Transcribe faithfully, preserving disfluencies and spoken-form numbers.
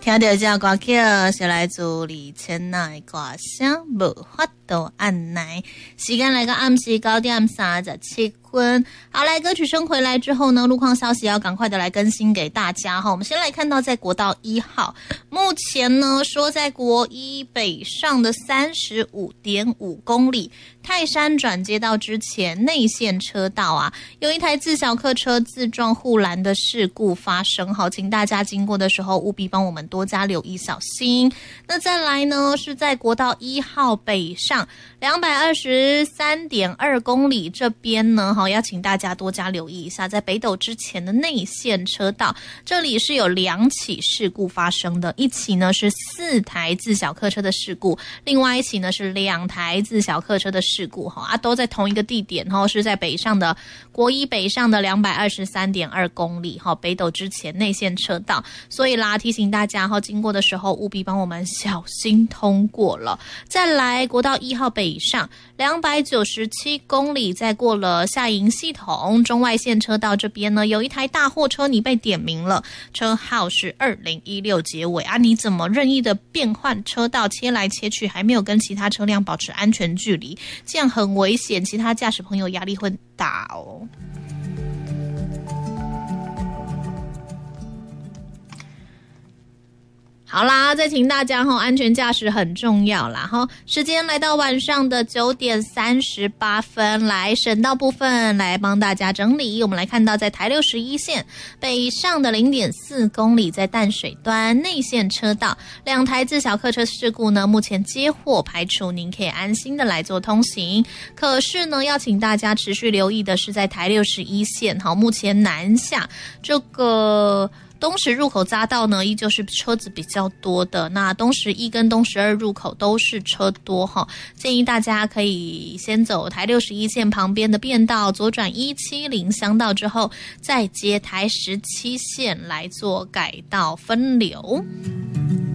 听到这歌曲是来自李千娜的歌声，无法度按捺。时间来到暗时九点三十七分。好，来歌曲声回来之后呢，路况消息要赶快的来更新给大家哈。我们先来看到在国道一号，目前呢说在国一北上的三十五点五公里，泰山转接道之前内线车道啊，有一台自小客车自撞护栏的事故发生，好，请大家经过的时候务必帮我们多加留意小心。那再来呢是在国道一号北上两百二十三点二公里这边呢，好，要请大家多加留意一下，在北斗之前的内线车道，这里是有两起事故发生的，一起呢是四台自小客车的事故，另外一起呢是两台自小客车的事故啊，都在同一个地点，是在北上的国一北上的两百二十三点二公里，北斗之前内线车道，所以啦，提醒大家经过的时候务必帮我们小心通过了。再来国道一号北上两百九十七公里，再过了下营系统中外线车道这边呢，有一台大货车你被点名了，车号是二零一六结尾啊，你怎么任意的变换车道切来切去，还没有跟其他车辆保持安全距离，这样很危险，其他驾驶朋友压力会大哦。好啦，再请大家齁，安全驾驶很重要啦齁。时间来到晚上的九点三十八分，来省道部分来帮大家整理。我们来看到在台六十一线北上的 零点四公里，在淡水端内线车道，两台自小客车事故呢，目前接获排除，您可以安心的来做通行。可是呢，要请大家持续留意的是在台六十一线，好，目前南下这个东石入口匝道呢，依旧是车子比较多的。那东石一跟东石二入口都是车多哈，建议大家可以先走台六十一线旁边的便道，左转一七零乡道之后，再接台十七线来做改道分流。